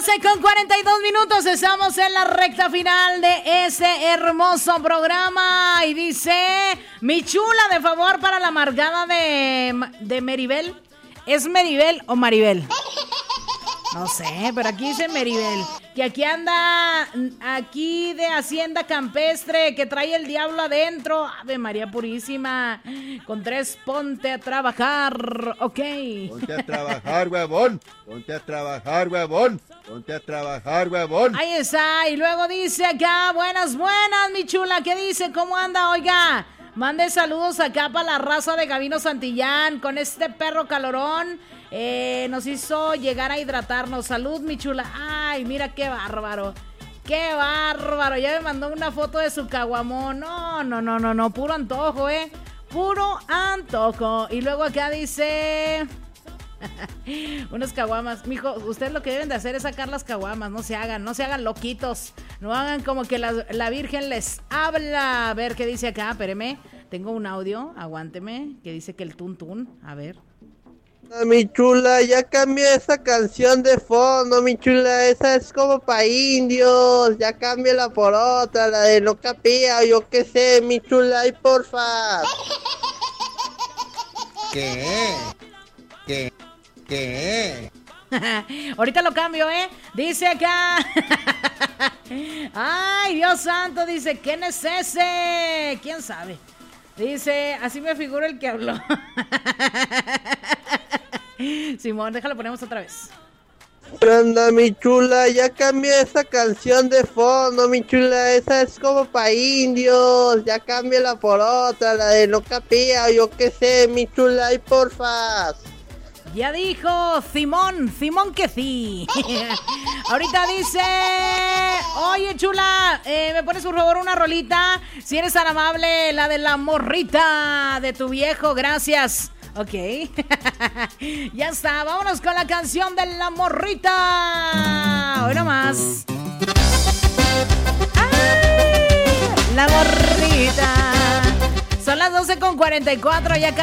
12:42, estamos en la recta final de ese hermoso programa. Y dice, mi chula, de favor para la amargada de Meribel. ¿Es Meribel o Maribel? No sé, pero aquí dice Meribel, que aquí anda, aquí de Hacienda Campestre, que trae el diablo adentro. Ave María Purísima, con 3, ponte a trabajar, ok. Ponte a trabajar, huevón, ponte a trabajar, huevón, ponte a trabajar, huevón. Ahí está, y luego dice acá, buenas, mi chula, ¿qué dice? ¿Cómo anda? Oiga, mande saludos acá para la raza de Gabino Santillán, con este perro calorón. Nos hizo llegar a hidratarnos. Salud, mi chula. Ay, mira qué bárbaro. Qué bárbaro. Ya me mandó una foto de su caguamón. No. Puro antojo, puro antojo. Y luego acá dice... unos caguamas. Mijo, ustedes lo que deben de hacer es sacar las caguamas. No se hagan loquitos. No hagan como que la Virgen les habla. A ver qué dice acá. Espéreme. Tengo un audio. Aguánteme. Que dice que el tun. A ver. Mi chula, ya cambié esa canción de fondo, mi chula, esa es como pa' indios, ya cámbiala por otra, la de no capía, o yo qué sé, mi chula, y porfa. ¿Qué? Ahorita lo cambio, dice acá. Ay, Dios santo, dice, ¿quién es ese? ¿Quién sabe? Dice, así me figura el que habló. Simón, déjalo, ponemos otra vez. Anda, mi chula, ya cambié esa canción de fondo, mi chula, esa es como pa' indios, ya cámbiala por otra, la de no capía, o yo qué sé, mi chula, y porfa. Ya dijo Simón que sí. Ahorita dice, oye chula, ¿me pones por favor una rolita? Si eres tan amable, la de la morrita de tu viejo, gracias. Ok. Ya está, vámonos con la canción de la morrita. Hoy nomás. ¡Ay! La morrita. Son las 12:44, ya